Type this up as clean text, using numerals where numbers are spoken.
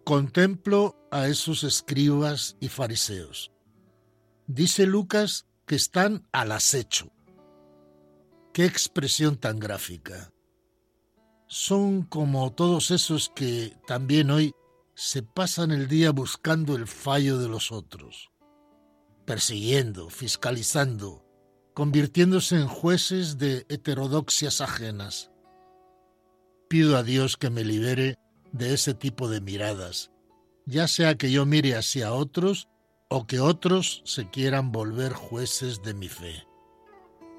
Contemplo a esos escribas y fariseos. Dice Lucas que están al acecho. ¡Qué expresión tan gráfica! Son como todos esos que también hoy se pasan el día buscando el fallo de los otros, persiguiendo, fiscalizando, convirtiéndose en jueces de heterodoxias ajenas. Pido a Dios que me libere de ese tipo de miradas, ya sea que yo mire hacia otros o que otros se quieran volver jueces de mi fe.